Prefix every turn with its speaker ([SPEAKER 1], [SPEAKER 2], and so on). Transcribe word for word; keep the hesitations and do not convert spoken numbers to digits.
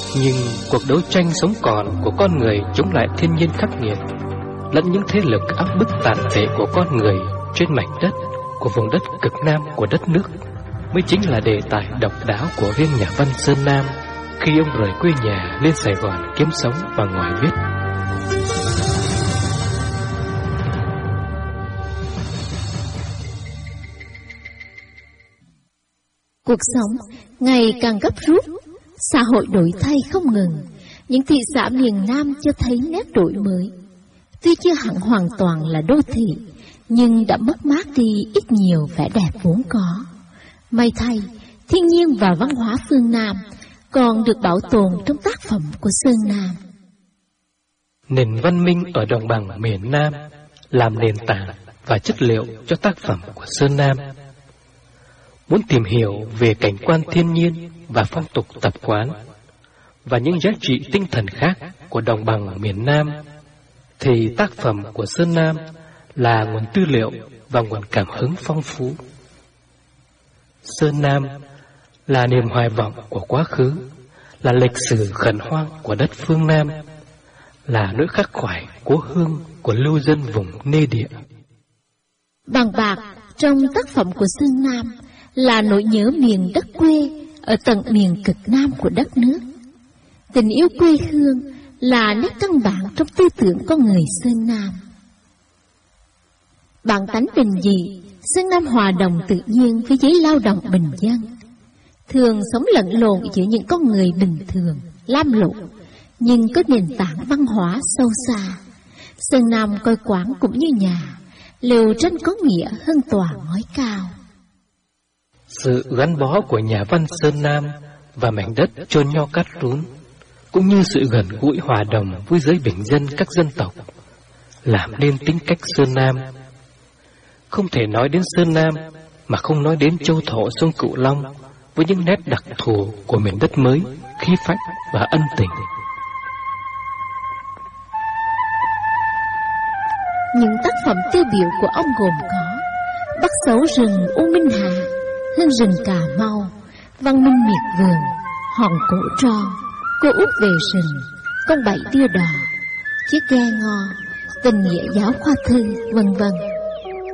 [SPEAKER 1] Nhưng cuộc đấu tranh sống còn của con người chống lại thiên nhiên khắc nghiệt lẫn những thế lực áp bức tàn phệ của con người trên mảnh đất của vùng đất cực nam của đất nước mới chính là đề tài độc đáo của riêng nhà văn Sơn Nam khi ông rời quê nhà lên Sài Gòn kiếm sống và ngòi viết.
[SPEAKER 2] Cuộc sống ngày càng gấp rút, xã hội đổi thay không ngừng. Những thị xã miền Nam cho thấy nét đổi mới. Tuy chưa hẳn hoàn toàn là đô thị, nhưng đã mất mát đi ít nhiều vẻ đẹp vốn có. May thay, thiên nhiên và văn hóa phương Nam còn được bảo tồn trong tác phẩm của Sơn Nam.
[SPEAKER 1] Nền văn minh ở đồng bằng miền Nam làm nền tảng và chất liệu cho tác phẩm của Sơn Nam. Muốn tìm hiểu về cảnh quan thiên nhiên và phong tục tập quán và những giá trị tinh thần khác của đồng bằng miền Nam, thì tác phẩm của Sơn Nam là nguồn tư liệu và nguồn cảm hứng phong phú. Sơn Nam là niềm hoài vọng của quá khứ, là lịch sử khẩn hoang của đất phương Nam, là nỗi khắc khoải cố hương của lưu dân vùng nê địa.
[SPEAKER 2] Bằng bạc trong tác phẩm của Sơn Nam là nỗi nhớ miền đất quê ở tận miền cực Nam của đất nước. Tình yêu quê hương là nét căn bản trong tư tưởng con người Sơn Nam. Bản tánh bình dị, Sơn Nam hòa đồng tự nhiên với giới lao động bình dân, thường sống lẫn lộn giữa những con người bình thường, lam lũ, nhưng có nền tảng văn hóa sâu xa. Sơn Nam coi quán cũng như nhà, lều tranh có nghĩa hơn tòa ngói cao.
[SPEAKER 1] Sự gắn bó của nhà văn Sơn Nam và mảnh đất chôn nho cát rún, cũng như sự gần gũi hòa đồng với giới bình dân các dân tộc, làm nên tính cách Sơn Nam. Không thể nói đến Sơn Nam mà không nói đến châu thổ sông Cửu Long với những nét đặc thù của miền đất mới, khí phách và ân tình.
[SPEAKER 2] Những tác phẩm tiêu biểu của ông gồm có Bắt Sấu Rừng U Minh Hà, Hương Rừng Cà Mau, Văn Minh Miệt Vườn, Hòn Cổ Tròn, Cô Út Về Rừng, Con Bảy Đưa Đò, Chiếc Ghe Ngò, Tình Nghĩa Giáo Khoa Thư, vân vân.